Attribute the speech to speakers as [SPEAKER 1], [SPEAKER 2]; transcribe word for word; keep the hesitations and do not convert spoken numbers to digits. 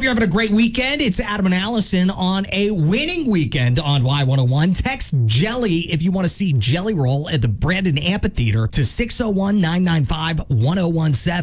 [SPEAKER 1] you're having a great weekend. It's Adam and Allison on a winning weekend on Y one oh one. Text Jelly if you want to see Jelly Roll at the Brandon Amphitheater to six oh one, nine nine five, one oh one seven.